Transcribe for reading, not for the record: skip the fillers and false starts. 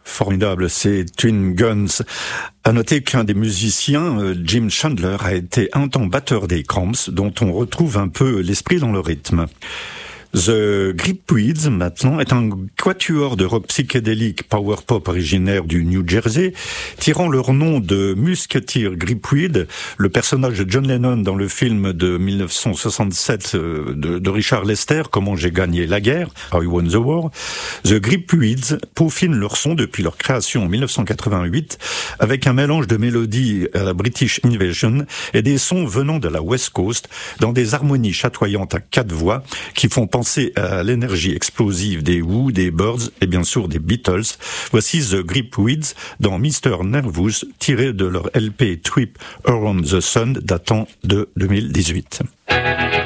Formidable, c'est Twin Guns. À noter qu'un des musiciens, Jim Chandler, a été un temps batteur des Cramps, dont on retrouve un peu l'esprit dans le rythme. The Gripweeds, maintenant, est un quatuor de rock psychédélique power pop originaire du New Jersey, tirant leur nom de Musketeer Gripweed, le personnage de John Lennon dans le film de 1967 de Richard Lester, Comment j'ai gagné la guerre, How You Won the War. The Gripweeds peaufinent leur son depuis leur création en 1988, avec un mélange de mélodies à la British Invasion et des sons venant de la West Coast, dans des harmonies chatoyantes à 4 voix, qui font penser à l'énergie explosive des Who, des Birds et bien sûr des Beatles. Voici The Gripweeds dans Mr. Nervous, tiré de leur LP Trip Around the Sun datant de 2018.